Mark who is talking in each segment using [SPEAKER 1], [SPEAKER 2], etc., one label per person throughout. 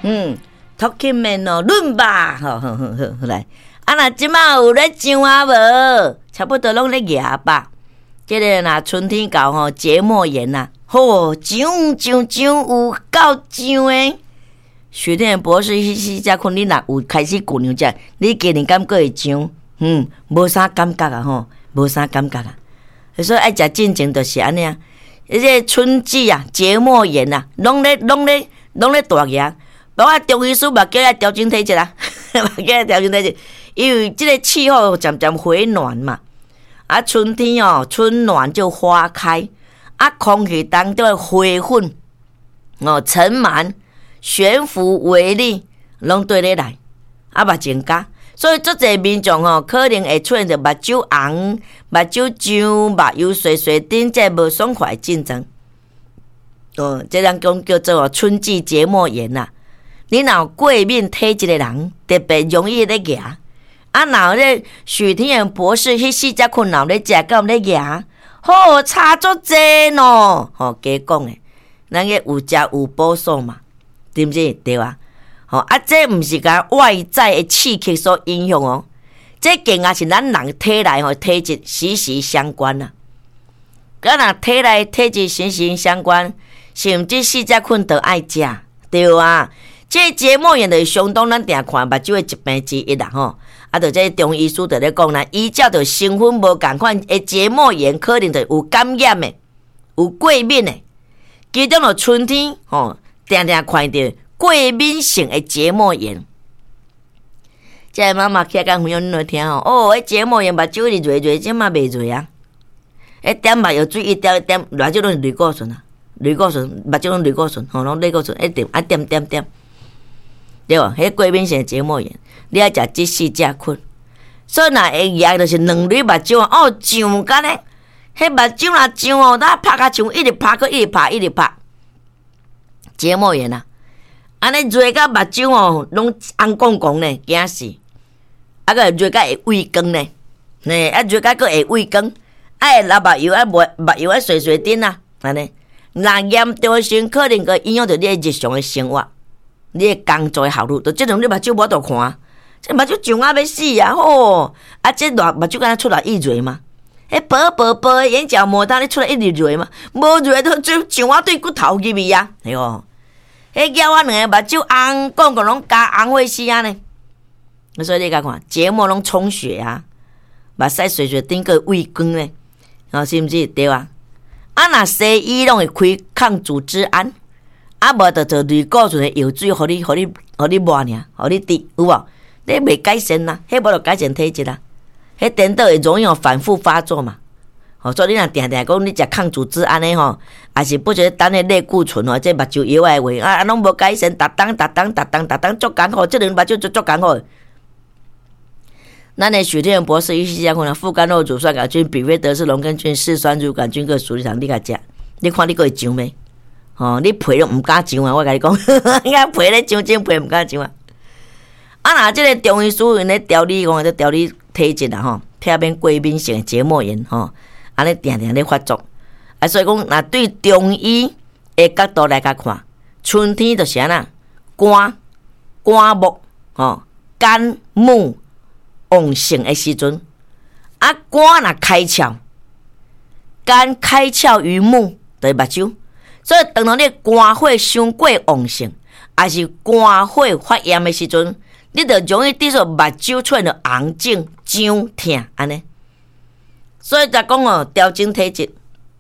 [SPEAKER 1] Talking Man 哦，论吧，好，来，那即马有咧上啊无？差不多拢咧牙吧。即个若春天到吼，节末炎呐，上有够上诶。许天博士迄只困，你若有开始姑娘只，你今年敢过会上？无啥感觉啊吼，无啥感觉啊。所以爱食进前就是安尼啊。迄个春季啊，节末炎啊，拢咧大牙。包括中医师嘛叫来调整体质啊，叫来调整体质，因为即个气候渐渐回暖嘛。啊，春天哦，春暖就花开，啊，空气当中的花粉哦，尘螨、悬浮微粒拢对咧来，啊，目增加，所以足侪民众哦，可能会出现着目睭红、目睭痒、目睭碎碎顶，这无爽快症状。这人叫做春季节末炎呐。你若过敏体质的人，特别容易咧牙。啊，若咧许天元博士迄4只困扰咧食到咧牙，差足济喏。加讲诶，咱个有食有补素嘛，对不对？对啊。这毋是甲外在的刺激所影响哦，这更也是咱人体内体质息息相关啦。若体内体质息息相关，是毋这4只困都爱食，对啊。这节末炎就是相当咱定看目睭的疾病之一啦吼。就这中医师就咧讲啦，依照着成分无共款的节末炎，可能就有感染的，有过敏的。其中就春天定定看到过敏性的节末炎。这个妈妈起来讲分享恁来听迄节末炎目睭一直热，即嘛袂热啊。点目药水一点一点，偌少拢是类固醇啊，类固醇目睭拢类固醇，拢类固醇一点点。对吧？迄过敏性节末炎，你要食这4只菌，所以若会痒就是2粒目睭上干咧，迄目睭若上咱拍甲像一直拍，一直拍。节末炎啊，安尼热甲目睭拢红光光咧，惊死！个热甲会畏光咧，热甲佫会畏光，会流目油目油碎碎顶啊，安尼。若严重的时，可能佫影响到你日常的生活。你的工作的效率，就即种你目睭无度看，这目睭上要死啊！这目睭敢若出来一热嘛？薄的眼角膜当你出来一直热嘛？无热都上我对骨头入去啊！哎哟，叫我两个目睭红光光拢加红火死啊呢！所以你甲看，结膜拢充血啊，目屎碎碎顶个畏光呢，是毋是对啊？若西医拢会开抗组织胺。无就做类固醇的药水，互你抹尔，互你滴，有无？你袂改善啦，迄无就改善体质啦。迄颠倒会容易反复发作嘛。所以你若定定讲你食抗组织胺的也是不觉得等迄类固醇这目睭药的话拢无改善，逐当足艰苦，这人目睭就足艰苦。咱的许天博士医师讲讲，副甘露乳酸杆菌、比菲德氏龙根菌、嗜酸乳杆菌个属理糖，你甲食，你看你个会上袂？你皮都毋敢上啊！我甲你讲，皮咧上皮毋敢上啊！若即个中医师因咧调理讲，调理体质啦避免过敏性的结膜炎安尼定咧发作。所以讲，若对中医的角度来甲看，春天就是安那肝木肝木旺盛的时阵，肝若开窍，肝开窍于目，就是目睭。所以，当你肝火伤过旺盛，还是肝火发炎的时阵，你就容易滴数目睭出现着红肿、痒、痛安尼。所以，才讲调整体质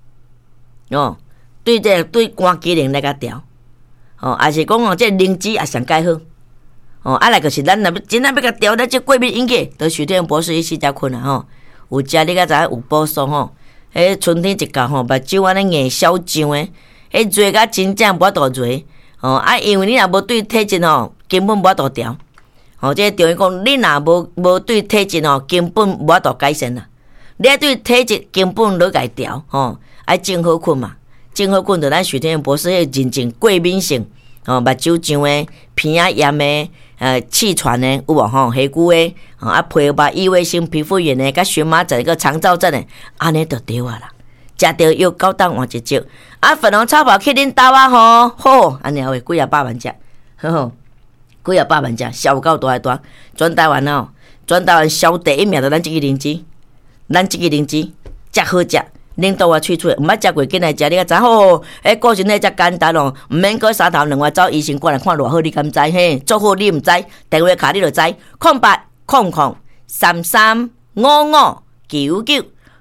[SPEAKER 1] 对肝机能来甲调还是讲这灵芝也上介好来就是咱若真正要甲调这过敏引起，都许天博士伊4只困啊有食你甲知影有补素春天一到目睭安尼硬消肿的。热甲真正无法度热因为你若无对体质根本无法度调这中医讲，你若无对体质根本无法度改善啦。你爱对体质根本落甲调爱正好困嘛，正好困就咱许天博士认证过敏性目睭上的、鼻仔炎的、气喘的有无黑骨的皮肤异位性皮肤炎的、甲荨麻疹、个肠燥症的，安尼就对啊啦。食着药9当换1招，粉红草包去恁兜好，安尼话几啊百万只， 几啊百万只，销有够大个大。全台湾哦，全台湾销第一名就咱即个灵芝，咱即个灵芝真好食。领导我喙喙，毋捌食过，紧来食，你甲知好？过程咧遮简单哦，毋免过3头2外走医生馆来看偌好，你敢知嘿？做好你毋知，电话卡你就知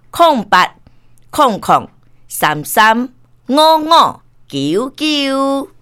[SPEAKER 1] ，0800335599，0800335599。